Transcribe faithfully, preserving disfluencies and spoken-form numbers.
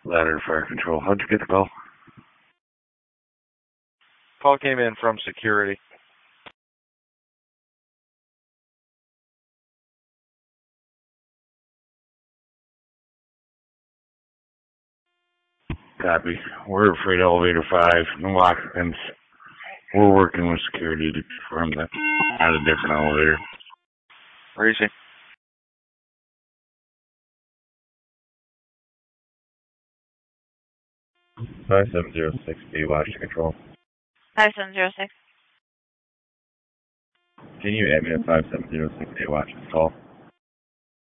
Ladder Fire Control. How'd you get the call? Call came in from security. Copy. We're at Freight Elevator five. No occupants. We're working with security to confirm that at a different elevator. Where is he? five seven zero six B, watch to control. five seven zero six. Can you add me a five seven zero six B watch to call?